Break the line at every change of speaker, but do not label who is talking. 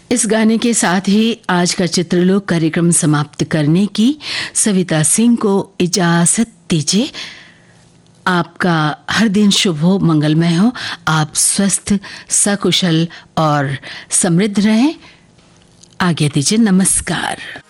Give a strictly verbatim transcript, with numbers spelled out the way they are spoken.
इस गाने के साथ ही आज का चित्रलोक कार्यक्रम समाप्त करने की सविता सिंह को इजाजत दीजिए। आपका हर दिन शुभ हो, मंगलमय हो, आप स्वस्थ, सकुशल और समृद्ध रहें। आज्ञा दीजिए, नमस्कार।